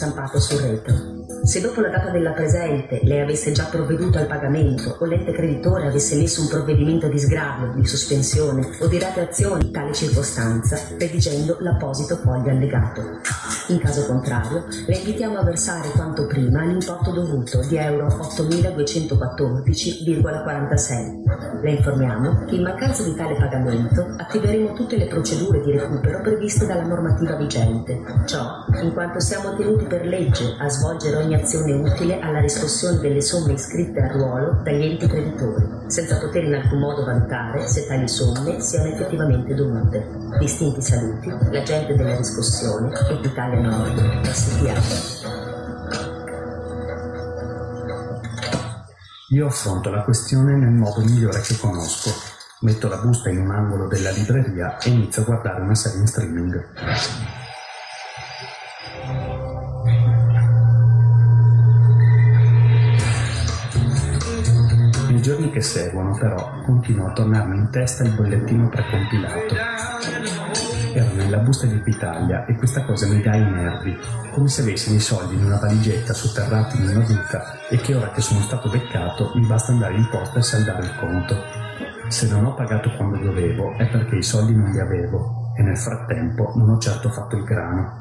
stampato sul retro. Se dopo la data della presente lei avesse già provveduto al pagamento o l'ente creditore avesse messo un provvedimento di sgravio, di sospensione o di rateazione in tale circostanza, redigendo l'apposito foglio allegato. In caso contrario, le invitiamo a versare quanto prima l'importo dovuto di euro 8.214,46. Le informiamo che in mancanza di tale pagamento attiveremo tutte le procedure di recupero previste dalla normativa vigente. Ciò in quanto siamo tenuti per legge a svolgere ogni azione utile alla riscossione delle somme iscritte a ruolo dagli enti creditori, senza poter in alcun modo valutare se tali somme siano effettivamente dovute. Distinti saluti, l'agente della riscossione e Italia Nord SpA. Io affronto la questione nel modo migliore che conosco. Metto la busta in un angolo della libreria e inizio a guardare una serie in streaming. Nei giorni che seguono, però, continua a tornarmi in testa il bollettino precompilato. Ero nella busta di Equitalia e questa cosa mi dà i nervi, come se avessi i soldi in una valigetta sotterrati in una buca e che ora che sono stato beccato mi basta andare in posta e saldare il conto. Se non ho pagato quando dovevo è perché i soldi non li avevo e nel frattempo non ho certo fatto il grano.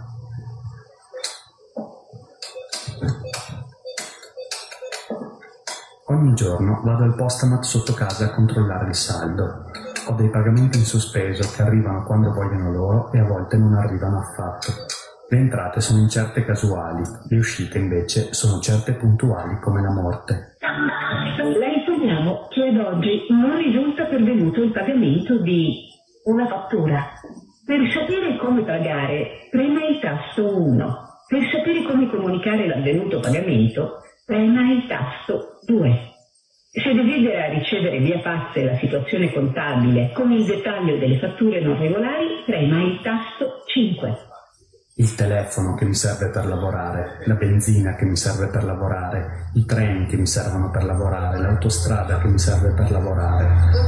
Ogni giorno vado al postamat sotto casa a controllare il saldo. Ho dei pagamenti in sospeso che arrivano quando vogliono loro e a volte non arrivano affatto. Le entrate sono incerte e casuali, le uscite invece sono certe e puntuali come la morte. La informiamo che ad oggi non risulta pervenuto il pagamento di una fattura. Per sapere come pagare, prema il tasto 1. Per sapere come comunicare l'avvenuto pagamento, prema il tasto 2. Se desidera ricevere via fax la situazione contabile con il dettaglio delle fatture non regolari, prema il tasto 5. Il telefono che mi serve per lavorare, la benzina che mi serve per lavorare, i treni che mi servono per lavorare, l'autostrada che mi serve per lavorare.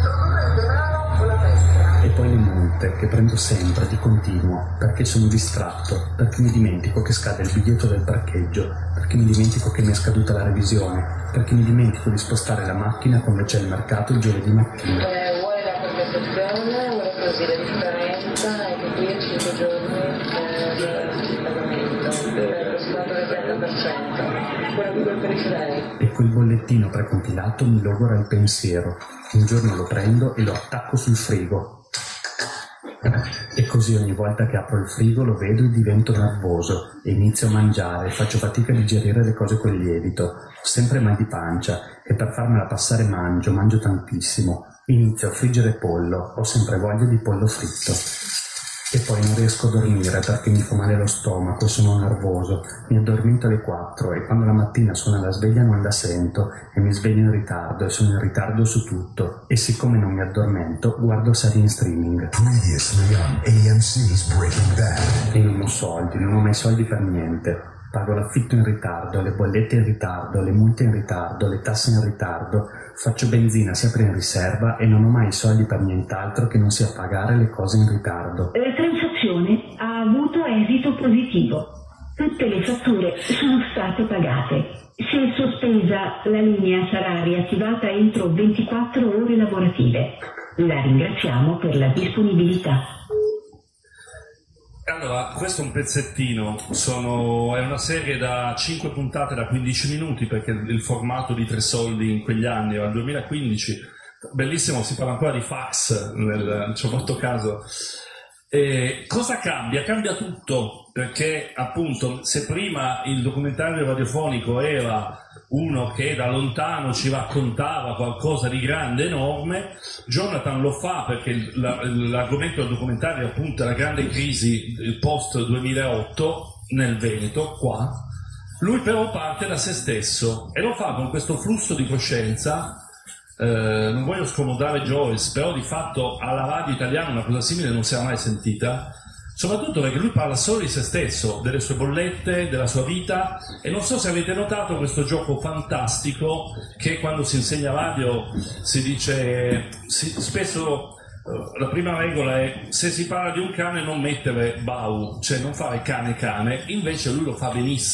E poi le multe che prendo sempre di continuo perché sono distratto, perché mi dimentico che scade il biglietto del parcheggio, perché mi dimentico che mi è scaduta la revisione, perché mi dimentico di spostare la macchina quando c'è il mercato il giovedì mattina. Vuole la compensazione, vuole così la differenza e che qui a 5 giorni il pagamento per lo sconto del 30%, quello che vuole per lei. E quel bollettino precompilato mi logora il pensiero. Un giorno lo prendo e lo attacco sul frigo. E così ogni volta che apro il frigo lo vedo e divento nervoso e inizio a mangiare, faccio fatica a digerire le cose con lievito, ho sempre mal di pancia e per farmela passare mangio tantissimo, inizio a friggere pollo, ho sempre voglia di pollo fritto. E poi non riesco a dormire perché mi fa male lo stomaco, sono nervoso, mi addormento alle 4 e quando la mattina suona la sveglia non la sento e mi sveglio in ritardo e sono in ritardo su tutto e siccome non mi addormento guardo serie in streaming. Previously on AMC's Breaking Bad. E non ho mai soldi per niente. Pago l'affitto in ritardo, le bollette in ritardo, le multe in ritardo, le tasse in ritardo, faccio benzina sempre in riserva e non ho mai soldi per nient'altro che non sia pagare le cose in ritardo. La transazione ha avuto esito positivo. Tutte le fatture sono state pagate. Se è sospesa, la linea sarà riattivata entro 24 ore lavorative. La ringraziamo per la disponibilità. Allora, questo è un pezzettino, è una serie da 5 puntate da 15 minuti perché il formato di Tre Soldi in quegli anni era il 2015, bellissimo, si parla ancora di fax, ci ho fatto caso. E cosa cambia? Cambia tutto, perché appunto se prima il documentario radiofonico era uno che da lontano ci raccontava qualcosa di grande, enorme, Jonathan lo fa perché l'argomento del documentario appunto è la grande crisi post 2008 nel Veneto, qua. Lui però parte da se stesso e lo fa con questo flusso di coscienza. Non voglio scomodare Joyce, però di fatto alla radio italiana una cosa simile non si era mai sentita, soprattutto perché lui parla solo di se stesso, delle sue bollette, della sua vita, e non so se avete notato questo gioco fantastico che quando si insegna radio si dice, spesso la prima regola è se si parla di un cane non mettere bau, cioè non fare cane, invece lui lo fa benissimo.